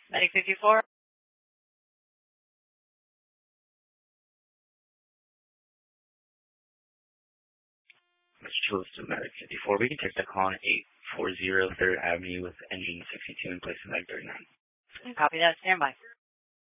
Medic 54. Mr. Chillis to Medic 54. We can take that call on 840 3rd Avenue with engine 62 in place of Medic 39. Copy that. Stand by.